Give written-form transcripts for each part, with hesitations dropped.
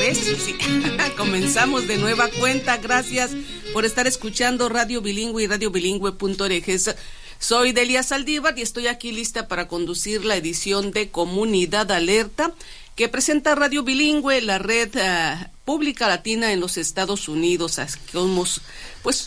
vez, sí. Comenzamos de nueva cuenta. Gracias por estar escuchando Radio Bilingüe y radiobilingüe.org. Soy Delia Saldívar y estoy aquí lista para conducir la edición de Comunidad Alerta que presenta Radio Bilingüe, la red pública latina en los Estados Unidos. Somos pues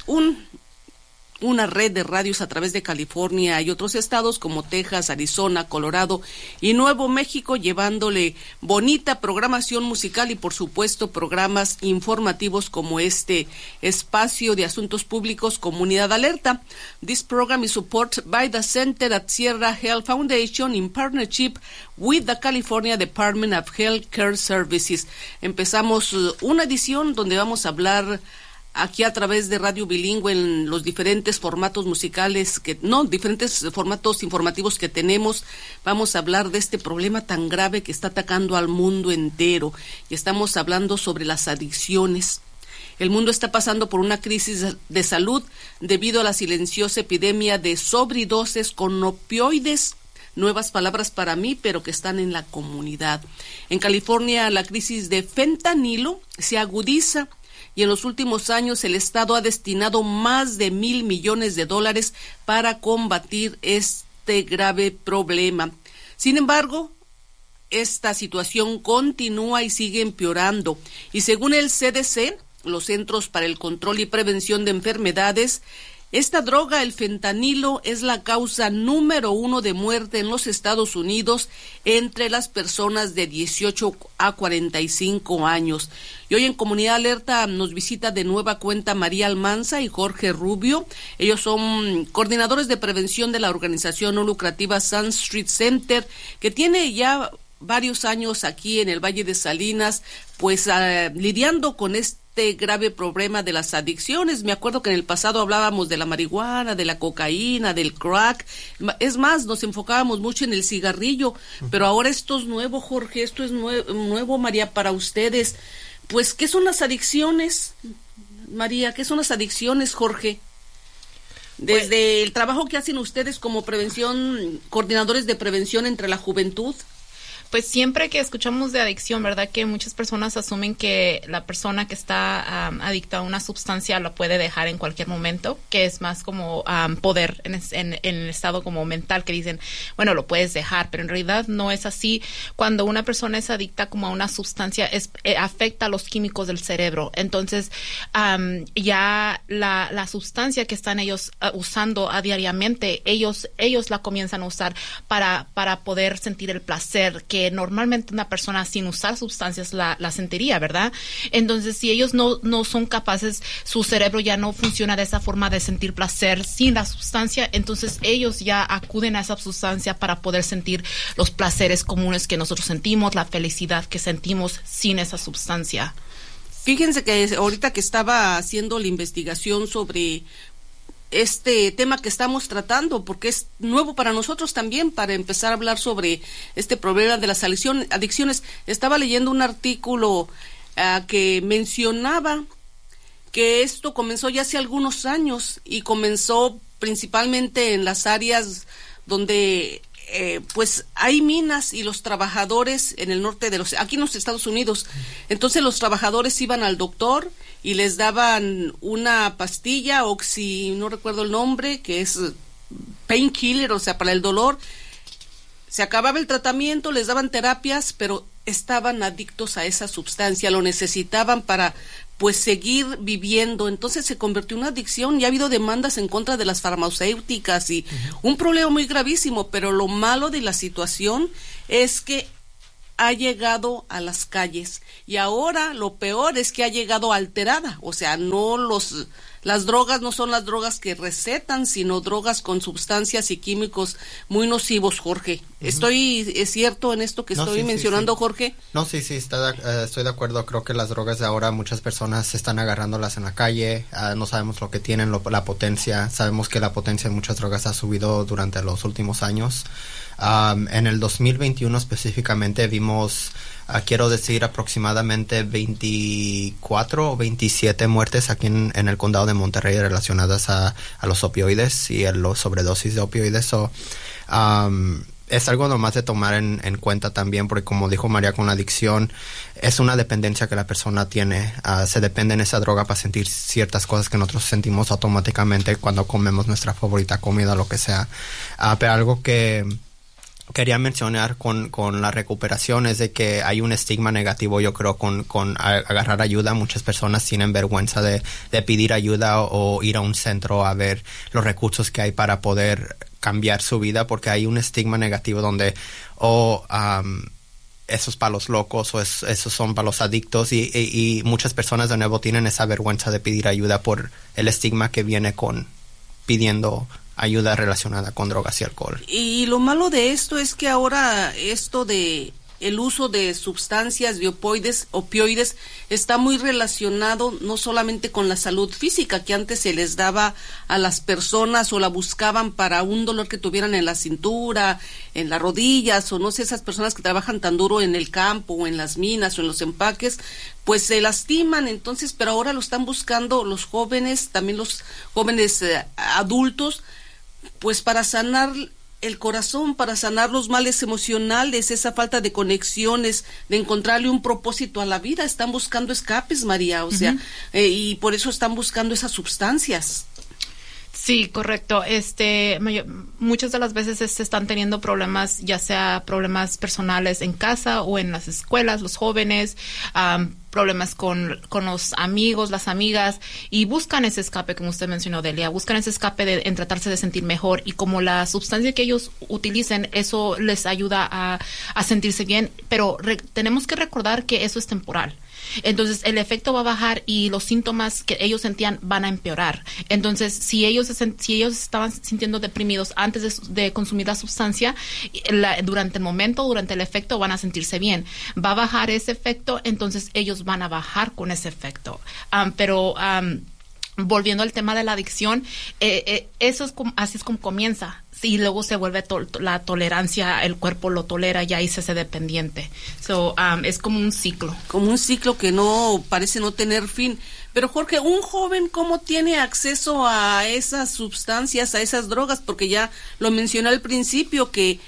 una red de radios a través de California y otros estados como Texas, Arizona, Colorado y Nuevo México, llevándole bonita programación musical y por supuesto programas informativos como este espacio de asuntos públicos Comunidad Alerta. This program is supported by the Center at Sierra Health Foundation in partnership with the California Department of Health Care Services. Empezamos una edición donde vamos a hablar aquí a través de Radio Bilingüe en los diferentes formatos musicales, diferentes formatos informativos que tenemos. Vamos a hablar de este problema tan grave que está atacando al mundo entero. Y estamos hablando sobre las adicciones. El mundo está pasando por una crisis de salud debido a la silenciosa epidemia de sobredosis con opioides. Nuevas palabras para mí, pero que están en la comunidad. En California, la crisis de fentanilo se agudiza. Y en los últimos años el Estado ha destinado más de $1,000 millones para combatir este grave problema. Sin embargo, esta situación continúa y sigue empeorando. Y según el CDC, los Centros para el Control y Prevención de Enfermedades, esta droga, el fentanilo, es la causa número 1 de muerte en los Estados Unidos entre las personas de 18 a 45 años. Y hoy en Comunidad Alerta nos visita de nueva cuenta María Almanza y Jorge Rubio. Ellos son coordinadores de prevención de la organización no lucrativa Sun Street Center, que tiene ya varios años aquí en el Valle de Salinas, pues lidiando con este grave problema de las adicciones. Me acuerdo que en el pasado hablábamos de la marihuana, de la cocaína, del crack. Es más, nos enfocábamos mucho en el cigarrillo, pero ahora esto es nuevo, Jorge, esto es nuevo, María, para ustedes. Pues, ¿qué son las adicciones, María? ¿Qué son las adicciones, Jorge? Desde el trabajo que hacen ustedes como coordinadores de prevención entre la juventud. Pues siempre que escuchamos de adicción, ¿verdad? Que muchas personas asumen que la persona que está adicta a una sustancia la puede dejar en cualquier momento, que es más como poder en el estado como mental, que dicen, bueno, lo puedes dejar, pero en realidad no es así. Cuando una persona es adicta como a una sustancia, afecta a los químicos del cerebro. Entonces, ya la sustancia que están ellos usando diariamente, ellos la comienzan a usar para poder sentir el placer que normalmente una persona sin usar sustancias la sentiría, ¿verdad? Entonces, si ellos no son capaces, su cerebro ya no funciona de esa forma de sentir placer sin la sustancia, entonces ellos ya acuden a esa sustancia para poder sentir los placeres comunes que nosotros sentimos, la felicidad que sentimos sin esa sustancia. Fíjense que ahorita que estaba haciendo la investigación sobre este tema que estamos tratando, porque es nuevo para nosotros también, para empezar a hablar sobre este problema de las adicciones. Estaba leyendo un artículo que mencionaba que esto comenzó ya hace algunos años y comenzó principalmente en las áreas donde pues hay minas y los trabajadores en el norte aquí en los Estados Unidos. Entonces los trabajadores iban al doctor y les daban una pastilla, no recuerdo el nombre, que es painkiller, o sea, para el dolor. Se acababa el tratamiento, les daban terapias, pero estaban adictos a esa sustancia, lo necesitaban para pues seguir viviendo. Entonces se convirtió en una adicción y ha habido demandas en contra de las farmacéuticas y un problema muy gravísimo, pero lo malo de la situación es que ha llegado a las calles y ahora lo peor es que ha llegado alterada, o sea, las drogas no son las drogas que recetan, sino drogas con sustancias y químicos muy nocivos, Jorge. ¿Es cierto en esto que estoy mencionando, sí. Jorge? No, sí, estoy de acuerdo. Creo que las drogas de ahora muchas personas están agarrándolas en la calle, no sabemos lo que tienen, la potencia. Sabemos que la potencia de muchas drogas ha subido durante los últimos años. En el 2021 específicamente vimos, quiero decir, aproximadamente 24 o 27 muertes aquí en el condado de Monterrey relacionadas a los opioides y a la sobredosis de opioides. es algo nomás de tomar en cuenta también, porque como dijo María, con la adicción es una dependencia que la persona tiene. Se depende en esa droga para sentir ciertas cosas que nosotros sentimos automáticamente cuando comemos nuestra favorita comida, lo que sea. Pero algo que quería mencionar con la recuperación es de que hay un estigma negativo, yo creo, con agarrar ayuda. Muchas personas tienen vergüenza de pedir ayuda o ir a un centro a ver los recursos que hay para poder cambiar su vida, porque hay un estigma negativo donde esos para los locos o esos son para los adictos y muchas personas de nuevo tienen esa vergüenza de pedir ayuda por el estigma que viene con pidiendo ayuda relacionada con drogas y alcohol. Y lo malo de esto es que ahora esto de el uso de sustancias de opioides está muy relacionado no solamente con la salud física, que antes se les daba a las personas o la buscaban para un dolor que tuvieran en la cintura, en las rodillas, o no sé, esas personas que trabajan tan duro en el campo o en las minas o en los empaques, pues se lastiman. Entonces, pero ahora lo están buscando los jóvenes, también los jóvenes adultos, pues para sanar el corazón, para sanar los males emocionales, esa falta de conexiones, de encontrarle un propósito a la vida. Están buscando escapes, María, o sea, y por eso están buscando esas sustancias. Sí, correcto. Muchas de las veces se están teniendo problemas, ya sea problemas personales en casa o en las escuelas, los jóvenes, problemas con los amigos, las amigas, y buscan ese escape, como usted mencionó, Delia, buscan ese escape en tratarse de sentir mejor, y como la sustancia que ellos utilicen, eso les ayuda a sentirse bien, pero tenemos que recordar que eso es temporal. Entonces el efecto va a bajar y los síntomas que ellos sentían van a empeorar. Entonces si ellos estaban sintiendo deprimidos antes de consumir la sustancia, durante el efecto van a sentirse bien. Va a bajar ese efecto, entonces ellos van a bajar con ese efecto. Volviendo al tema de la adicción, eso es así es como comienza. Y luego se vuelve la tolerancia, el cuerpo lo tolera y ahí se hace dependiente. Es como un ciclo. Como un ciclo que no parece no tener fin. Pero Jorge, un joven, ¿cómo tiene acceso a esas sustancias, a esas drogas? Porque ya lo mencioné al principio que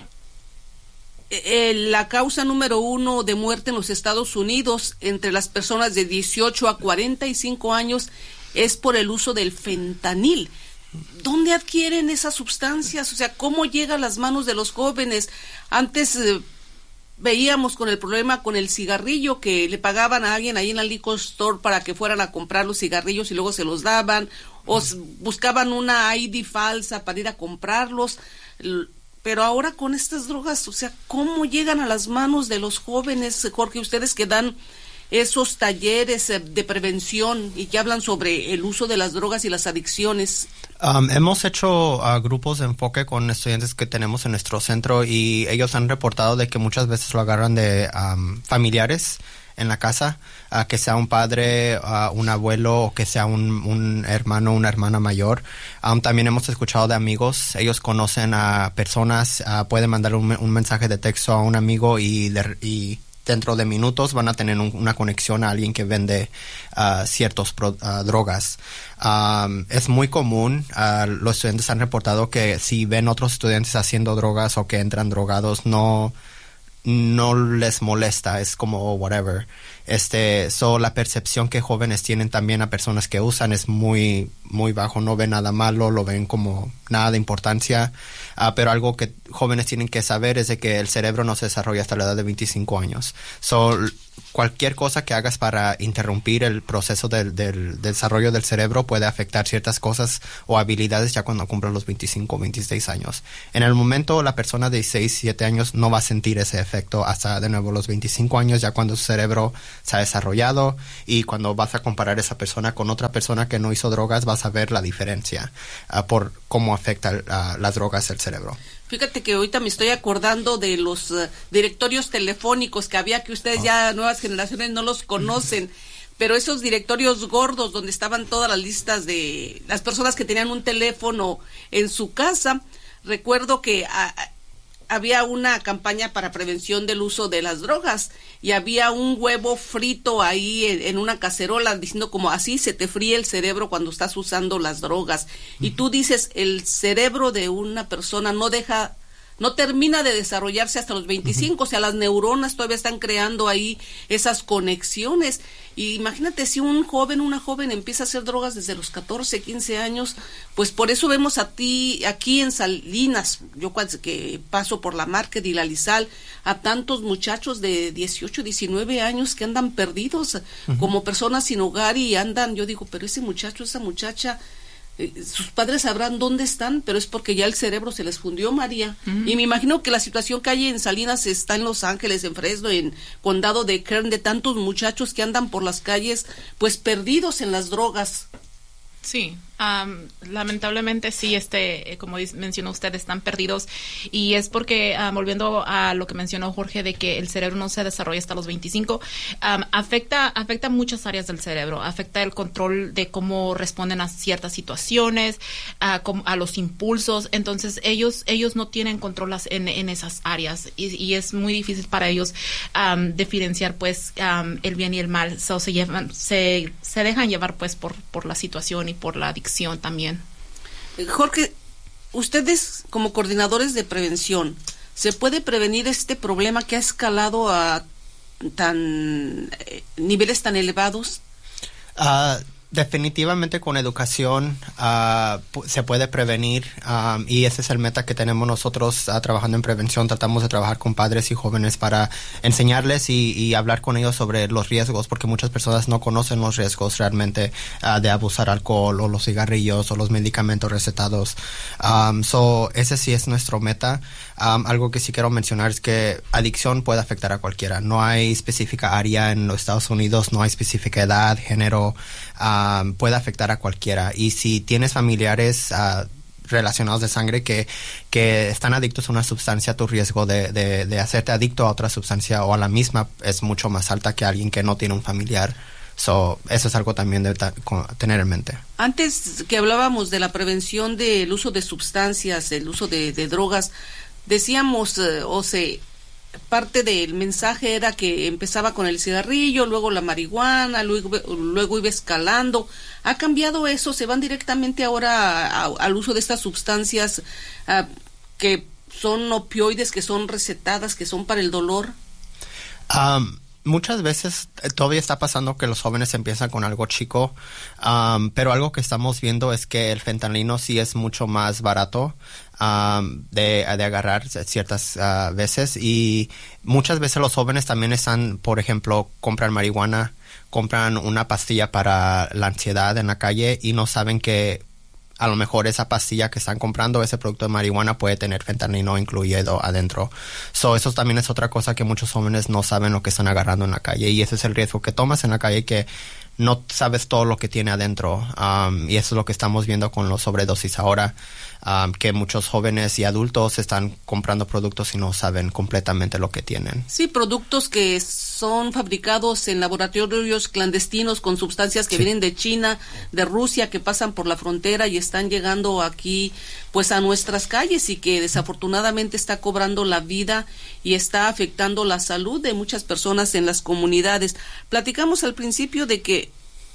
la causa número 1 de muerte en los Estados Unidos entre las personas de 18 a 45 años es por el uso del fentanil. ¿Dónde adquieren esas sustancias? O sea, ¿cómo llega a las manos de los jóvenes? Antes veíamos con el problema con el cigarrillo, que le pagaban a alguien ahí en la liquor store para que fueran a comprar los cigarrillos y luego se los daban, o buscaban una ID falsa para ir a comprarlos. Pero ahora con estas drogas, o sea, ¿cómo llegan a las manos de los jóvenes, Jorge? Ustedes que dan esos talleres de prevención y que hablan sobre el uso de las drogas y las adicciones. Hemos hecho grupos de enfoque con estudiantes que tenemos en nuestro centro y ellos han reportado de que muchas veces lo agarran de familiares en la casa, que sea un padre, un abuelo, o que sea un hermano o una hermana mayor. También hemos escuchado de amigos, ellos conocen a personas, pueden mandar un mensaje de texto a un amigo y dentro de minutos van a tener una conexión a alguien que vende ciertas drogas. Es muy común, los estudiantes han reportado que si ven otros estudiantes haciendo drogas o que entran drogados, no les molesta, es como whatever. La percepción que jóvenes tienen también a personas que usan es muy, muy bajo, no ven nada malo, lo ven como nada de importancia, pero algo que jóvenes tienen que saber es de que el cerebro no se desarrolla hasta la edad de 25 años. Cualquier cosa que hagas para interrumpir el proceso del desarrollo del cerebro puede afectar ciertas cosas o habilidades ya cuando cumplan los 25 o 26 años. En el momento, la persona de 16, 17 años no va a sentir ese efecto hasta de nuevo los 25 años, ya cuando su cerebro se ha desarrollado, y cuando vas a comparar esa persona con otra persona que no hizo drogas, vas a ver la diferencia por cómo afecta las drogas el cerebro. Fíjate que ahorita me estoy acordando de los directorios telefónicos que había, que ustedes ya nuevas generaciones no los conocen, pero esos directorios gordos donde estaban todas las listas de las personas que tenían un teléfono en su casa. Recuerdo que había una campaña para prevención del uso de las drogas y había un huevo frito ahí en una cacerola diciendo como así se te fríe el cerebro cuando estás usando las drogas. Y tú dices, el cerebro de una persona no deja no termina de desarrollarse hasta los 25, o sea, las neuronas todavía están creando ahí esas conexiones. Y imagínate si un joven, una joven empieza a hacer drogas desde los 14, 15 años, pues por eso vemos a ti aquí en Salinas, yo que paso por la Market y la Lizal, a tantos muchachos de 18, 19 años que andan perdidos como personas sin hogar y andan, yo digo, pero ese muchacho, esa muchacha, sus padres sabrán dónde están, pero es porque ya el cerebro se les fundió, María. Y me imagino que la situación que hay en Salinas está en Los Ángeles, en Fresno, en Condado de Kern, de tantos muchachos que andan por las calles, pues perdidos en las drogas. Sí, lamentablemente sí, como mencionó usted, están perdidos, y es porque, volviendo a lo que mencionó Jorge, de que el cerebro no se desarrolla hasta los 25, afecta muchas áreas del cerebro, afecta el control de cómo responden a ciertas situaciones, a los impulsos. Entonces ellos no tienen control en esas áreas, y es muy difícil para ellos diferenciar pues el bien y el mal. Se dejan llevar pues por la situación y por la adicción también. Jorge, ustedes como coordinadores de prevención, ¿se puede prevenir este problema que ha escalado a niveles tan elevados? Definitivamente con educación se puede prevenir, y ese es el meta que tenemos nosotros trabajando en prevención. Tratamos de trabajar con padres y jóvenes para enseñarles y hablar con ellos sobre los riesgos, porque muchas personas no conocen los riesgos realmente de abusar alcohol o los cigarrillos o los medicamentos recetados. Ese sí es nuestro meta. Algo que sí quiero mencionar es que adicción puede afectar a cualquiera. No hay específica área en los Estados Unidos, no hay específica edad, género. Puede afectar a cualquiera. Y si tienes familiares relacionados de sangre que están adictos a una sustancia, tu riesgo de hacerte adicto a otra sustancia o a la misma es mucho más alta que alguien que no tiene un familiar. Eso es algo también de tener en mente. Antes que hablábamos de la prevención del uso de sustancias, el uso de drogas, decíamos, parte del mensaje era que empezaba con el cigarrillo, luego la marihuana, luego iba escalando. ¿Ha cambiado eso? ¿Se van directamente ahora al uso de estas sustancias que son opioides, que son recetadas, que son para el dolor? Muchas veces todavía está pasando que los jóvenes empiezan con algo chico, pero algo que estamos viendo es que el fentanilo sí es mucho más barato de agarrar ciertas veces, y muchas veces los jóvenes también están, por ejemplo, compran marihuana, compran una pastilla para la ansiedad en la calle y no saben que a lo mejor esa pastilla que están comprando, ese producto de marihuana, puede tener fentanilo incluido adentro. Eso también es otra cosa que muchos jóvenes no saben lo que están agarrando en la calle, y ese es el riesgo que tomas en la calle, que no sabes todo lo que tiene adentro. Y eso es lo que estamos viendo con los sobredosis ahora, que muchos jóvenes y adultos están comprando productos y no saben completamente lo que tienen. Sí, productos que son fabricados en laboratorios clandestinos con sustancias que vienen de China, de Rusia, que pasan por la frontera y están llegando aquí pues a nuestras calles, y que desafortunadamente está cobrando la vida y está afectando la salud de muchas personas en las comunidades. Platicamos al principio de que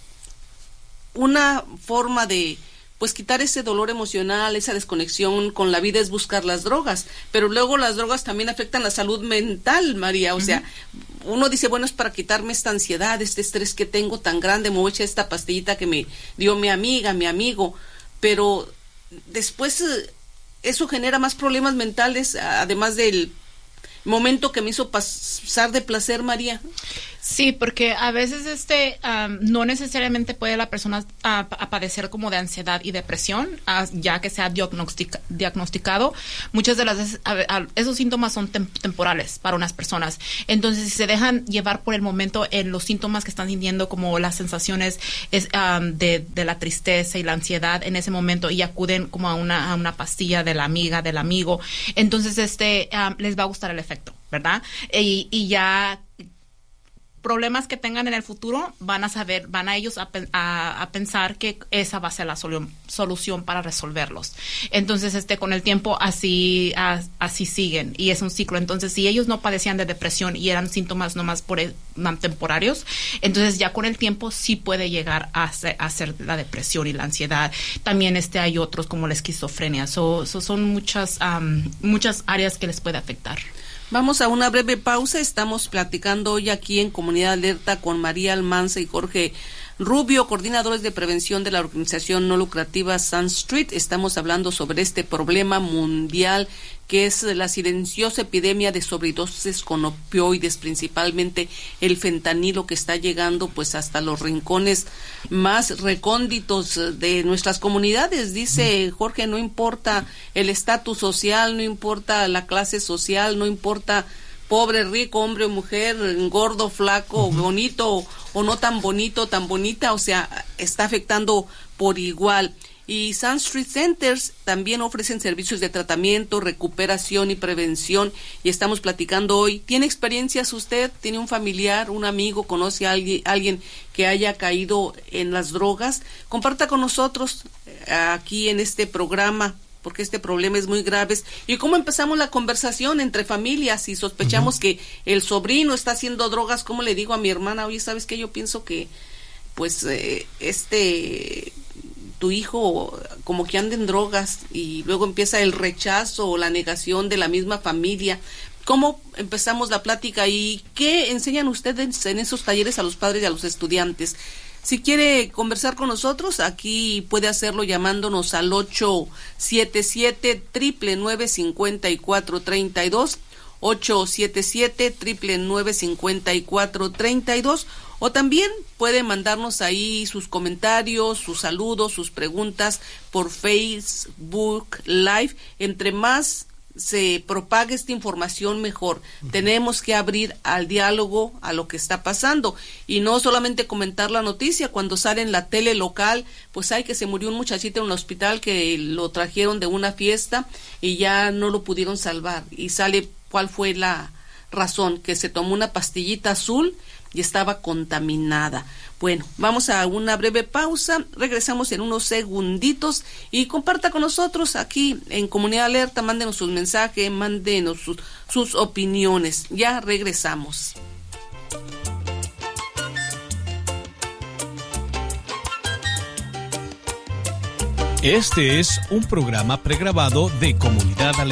una forma de pues quitar ese dolor emocional, esa desconexión con la vida, es buscar las drogas, pero luego las drogas también afectan la salud mental, María. O sea, uno dice, bueno, es para quitarme esta ansiedad, este estrés que tengo tan grande, me voy a echar esta pastillita que me dio mi amiga, mi amigo, pero después eso genera más problemas mentales, además del momento que me hizo pasar de placer, María. Sí, porque a veces no necesariamente puede la persona padecer como de ansiedad y depresión, ya que sea diagnosticado. Muchas de las veces esos síntomas son temporales para unas personas. Entonces, si se dejan llevar por el momento en los síntomas que están sintiendo, como las sensaciones de la tristeza y la ansiedad en ese momento, y acuden como a una pastilla de la amiga, del amigo, entonces les va a gustar el efecto, ¿verdad? Y ya problemas que tengan en el futuro, van a ellos a pensar que esa va a ser la solución para resolverlos. Entonces, con el tiempo así siguen, y es un ciclo. Entonces, si ellos no padecían de depresión y eran síntomas nomás temporarios, entonces ya con el tiempo sí puede llegar a ser la depresión y la ansiedad. También hay otros como la esquizofrenia. Son muchas áreas que les puede afectar. Vamos a una breve pausa. Estamos platicando hoy aquí en Comunidad Alerta con María Almanza y Jorge Rubio, coordinadores de prevención de la organización no lucrativa Sunstreet. Estamos hablando sobre este problema mundial que es la silenciosa epidemia de sobredosis con opioides, principalmente el fentanilo, que está llegando pues hasta los rincones más recónditos de nuestras comunidades. Dice Jorge, no importa el estatus social, no importa la clase social, no importa pobre, rico, hombre o mujer, gordo, flaco, bonito o no tan bonito, tan bonita, o sea, está afectando por igual. Y Sunstreet Centers también ofrecen servicios de tratamiento, recuperación y prevención. Y estamos platicando hoy. ¿Tiene experiencias usted? ¿Tiene un familiar, un amigo, conoce a alguien que haya caído en las drogas? Comparta con nosotros aquí en este programa, porque este problema es muy grave. ¿Y cómo empezamos la conversación entre familias? Si sospechamos que el sobrino está haciendo drogas, ¿cómo le digo a mi hermana? Oye, ¿sabes qué? Yo pienso que pues tu hijo como que anda en drogas, y luego empieza el rechazo o la negación de la misma familia. ¿Cómo empezamos la plática y qué enseñan ustedes en esos talleres a los padres y a los estudiantes? Si quiere conversar con nosotros, aquí puede hacerlo llamándonos al 877-999-5432, 877-999-5432, o también puede mandarnos ahí sus comentarios, sus saludos, sus preguntas por Facebook Live. Entre más se propague esta información, mejor. Tenemos que abrir al diálogo a lo que está pasando y no solamente comentar la noticia. Cuando sale en la tele local, pues hay que se murió un muchachito en un hospital que lo trajeron de una fiesta y ya no lo pudieron salvar, y sale cuál fue la razón, que se tomó una pastillita azul y estaba contaminada. Bueno, vamos a una breve pausa, regresamos en unos segunditos y comparta con nosotros aquí en Comunidad Alerta, mándenos sus mensajes, mándenos sus opiniones. Ya regresamos. Este es un programa pregrabado de Comunidad Alerta.